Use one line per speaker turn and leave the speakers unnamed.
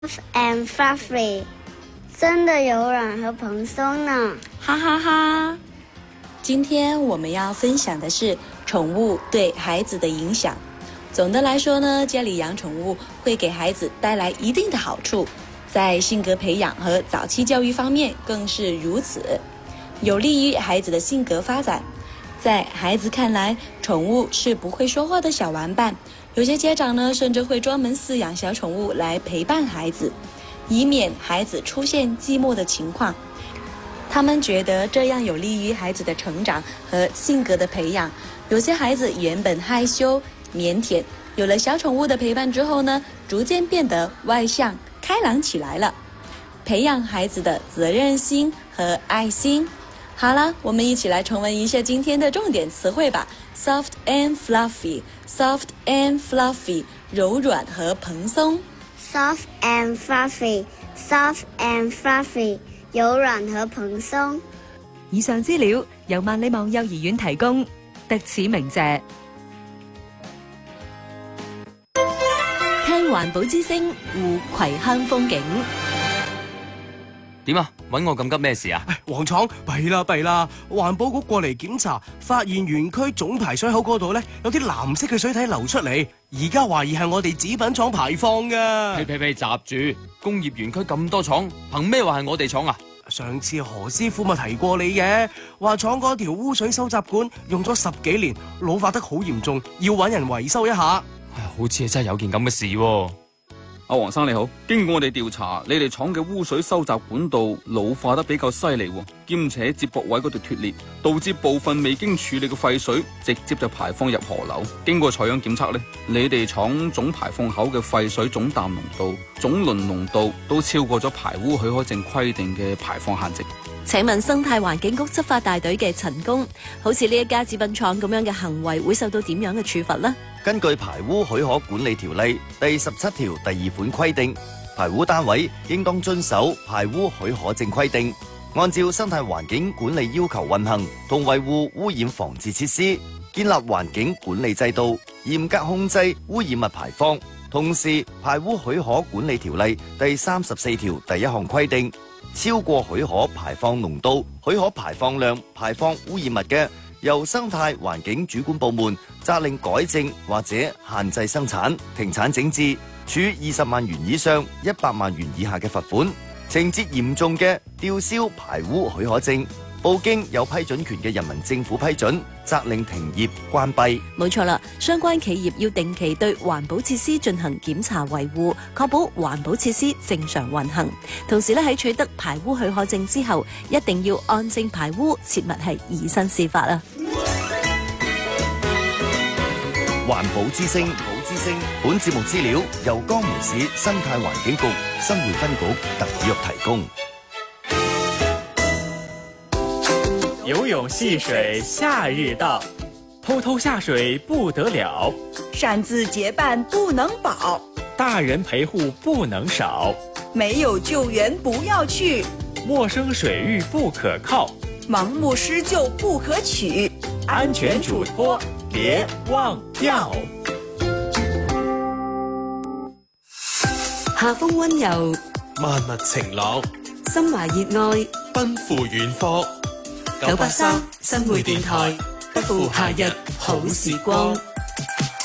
and fluffy， 真的柔软和蓬松呢，
哈哈哈！今天我们要分享的是宠物对孩子的影响。总的来说呢，家里养宠物会给孩子带来一定的好处，在性格培养和早期教育方面更是如此，有利于孩子的性格发展。在孩子看来，宠物是不会说话的小玩伴，有些家长呢，甚至会专门饲养小宠物来陪伴孩子，以免孩子出现寂寞的情况。他们觉得这样有利于孩子的成长和性格的培养。有些孩子原本害羞腼腆，有了小宠物的陪伴之后呢，逐渐变得外向开朗起来了，培养孩子的责任心和爱心。好了，我们一起来重温一下今天的重点词汇吧。 Soft and fluffy， Soft and fluffy， 柔软和蓬松。
Soft and fluffy， Soft and fluffy， 柔軟和蓬鬆。
以上資料由萬里望幼兒園提供，特此鳴謝。聽環保之聲，護葵鄉風景。
點啊？搵我咁急咩事啊？
黃廠弊啦，環保局過嚟檢查，發現園區總排水口嗰度咧有啲藍色嘅水體流出嚟，而家懷疑係我哋紙品廠排放噶。
呸，閘住！工業園區咁多廠，憑咩話係我哋廠啊？
上次何師傅咪提過你嘅，話廠嗰條污水收集管用咗10幾年，老化得好嚴重，要搵人維修一下。
好似真係有件咁嘅事喎。
阿黃生你好，經過我哋調查，你哋廠嘅污水收集管道老化得比較犀利，兼且接駁位嗰度脫裂，導致部分未經處理嘅廢水直接就排放入河流。經過採樣檢測呢，你哋廠總排放口嘅廢水總氮濃度、總磷濃度都超過咗排污許可證規定嘅排放限值。
請問生態環境局執法大隊嘅陳工，好似呢一家紙品廠咁樣嘅行為會受到點樣嘅處罰呢？
根據排污許可管理條例第17條第2款規定，排污單位應當遵守排污許可證規定，按照生態環境管理要求運行同維護污染防治設施，建立環境管理制度，嚴格控制污染物排放。同時，排污許可管理條例第34條第1項規定，超過許可排放濃度、許可排放量排放污染物嘅，由生態環境主管部門責令改正或者限制生產、停產整治，處20萬元以上100萬元以下嘅罰款；情節嚴重嘅，吊銷排污許可證。報經有批准權嘅人民政府批准，責令停業關閉。
冇錯啦，相關企業要定期對環保設施進行檢查維護，確保環保設施正常運行。同時咧，喺取得排污許可證之後，一定要按正排污，切勿係以身試法啊！
環保之聲，本節目資料由江門市生態環境局生活分局特約提供。
游泳戲水夏日到，偷偷下水不得了，
擅自結伴不能保，
大人陪護不能少，
沒有救援不要去，
陌生水域不可靠，
盲目施救不可取，
安全囑託別忘掉。
夏風溫柔，
萬物晴朗，
心懷熱愛，
奔赴遠方。
983新會電台，不負夏日好時光。